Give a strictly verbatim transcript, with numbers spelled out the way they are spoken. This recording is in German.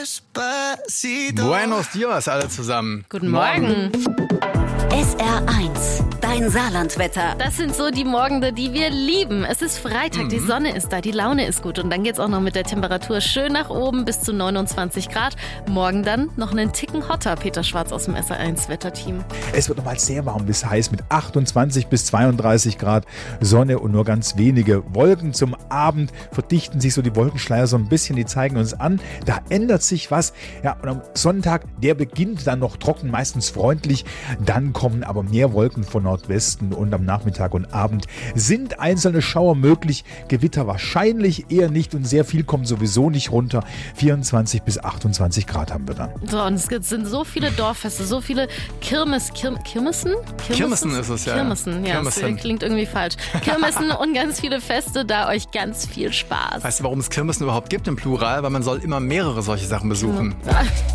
Buenos dias alle zusammen. Guten Morgen. S R eins, dein Saarlandwetter. Das sind so die Morgende, die wir lieben. Es ist Freitag, mhm. die Sonne ist da, die Laune ist gut. Und dann geht's auch noch mit der Temperatur schön nach oben bis zu neunundzwanzig Grad. Morgen dann noch einen Ticken hotter. Peter Schwarz aus dem S R eins Wetterteam. Es wird nochmal sehr warm bis heiß mit achtundzwanzig bis zweiunddreißig Grad Sonne und nur ganz wenige Wolken. Zum Abend verdichten sich so die Wolkenschleier so ein bisschen, die zeigen uns an. Da ändert sich was. Ja, und am Sonntag, der beginnt dann noch trocken, meistens freundlich. Dann kommen aber mehr Wolken von Nordwesten und am Nachmittag und Abend sind einzelne Schauer möglich. Gewitter wahrscheinlich eher nicht und sehr viel kommt sowieso nicht runter. vierundzwanzig bis achtundzwanzig Grad haben wir dann. So, und es sind so viele Dorffeste, so viele Kirmes, Kirm, Kirmessen? Kirmessen? Kirmessen ist es, ja. Kirmessen, ja. Kirmessen. Das klingt irgendwie falsch. Kirmessen und ganz viele Feste, da euch ganz viel Spaß. Weißt du, warum es Kirmessen überhaupt gibt im Plural? Weil man soll immer mehrere solche Sachen besuchen. Ja.